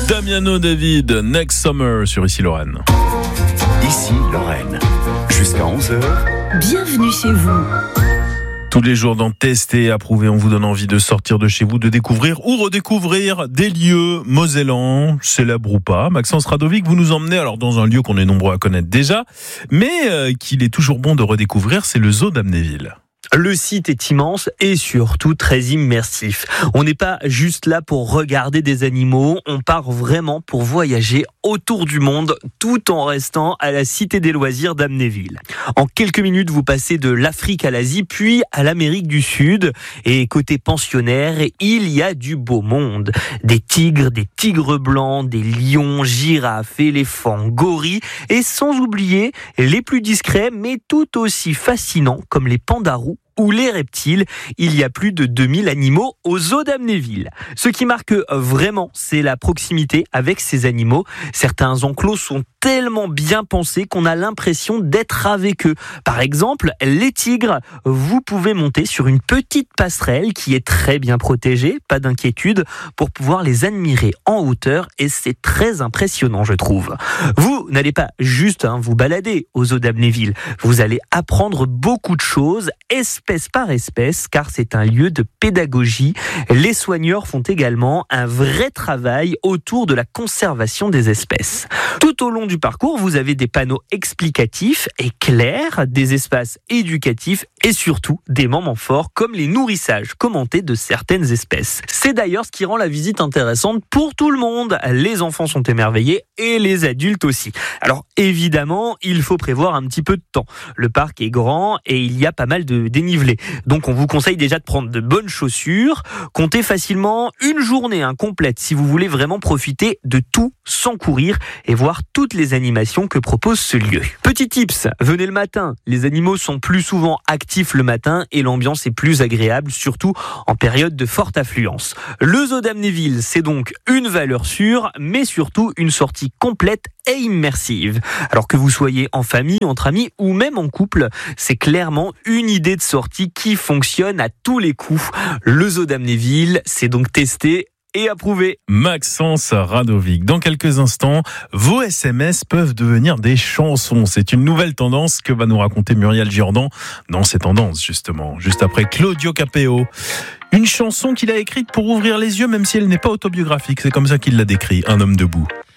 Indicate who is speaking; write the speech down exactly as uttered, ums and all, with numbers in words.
Speaker 1: Damiano David, Next Summer sur Ici Lorraine.
Speaker 2: Ici Lorraine, jusqu'à onze heures.
Speaker 3: Bienvenue chez vous.
Speaker 1: Tous les jours dans Tester, Approuver, on vous donne envie de sortir de chez vous, de découvrir ou redécouvrir des lieux mosellans, célèbres ou pas. Maxence Radovic, vous nous emmenez alors dans un lieu qu'on est nombreux à connaître déjà, mais euh, qu'il est toujours bon de redécouvrir, c'est le zoo d'Amnéville.
Speaker 4: Le site est immense et surtout très immersif. On n'est pas juste là pour regarder des animaux, on part vraiment pour voyager autour du monde tout en restant à la Cité des loisirs d'Amnéville. En quelques minutes, vous passez de l'Afrique à l'Asie, puis à l'Amérique du Sud. Et côté pensionnaire, il y a du beau monde. Des tigres, des tigres blancs, des lions, girafes, éléphants, gorilles et sans oublier les plus discrets mais tout aussi fascinants comme les pandarous ou les reptiles. Il y a plus de deux mille animaux au zoo d'Amnéville. Ce qui marque vraiment, c'est la proximité avec ces animaux. Certains enclos sont tellement bien pensés qu'on a l'impression d'être avec eux. Par exemple, les tigres, vous pouvez monter sur une petite passerelle qui est très bien protégée, pas d'inquiétude, pour pouvoir les admirer en hauteur et c'est très impressionnant, je trouve. Vous n'allez pas juste hein, vous balader au zoo d'Amnéville, vous allez apprendre beaucoup de choses, espèce par espèce, car c'est un lieu de pédagogie. Les soigneurs font également un vrai travail autour de la conservation des espèces. Tout au long du parcours, vous avez des panneaux explicatifs et clairs, des espaces éducatifs et surtout des moments forts comme les nourrissages commentés de certaines espèces. C'est d'ailleurs ce qui rend la visite intéressante pour tout le monde. Les enfants sont émerveillés et les adultes aussi. Alors évidemment, il faut prévoir un petit peu de temps. Le parc est grand et il y a pas mal de dénivelé. Donc on vous conseille déjà de prendre de bonnes chaussures. Comptez facilement une journée hein, complète si vous voulez vraiment profiter de tout sans courir et voir toutes les animations que propose ce lieu. Petit tips, venez le matin. Les animaux sont plus souvent actifs le matin et l'ambiance est plus agréable, surtout en période de forte affluence. Le zoo d'Amnéville, c'est donc une valeur sûre, mais surtout une sortie complète et immersive. Alors que vous soyez en famille, entre amis ou même en couple, c'est clairement une idée de sortie qui fonctionne à tous les coups. Le zoo d'Amnéville, c'est donc testé et approuvé.
Speaker 1: Maxence Radovic. Dans quelques instants, vos S M S peuvent devenir des chansons. C'est une nouvelle tendance que va nous raconter Muriel Giordan dans ces tendances, justement. Juste après Claudio Capeo. Une chanson qu'il a écrite pour ouvrir les yeux, même si elle n'est pas autobiographique. C'est comme ça qu'il l'a décrit, Un homme debout.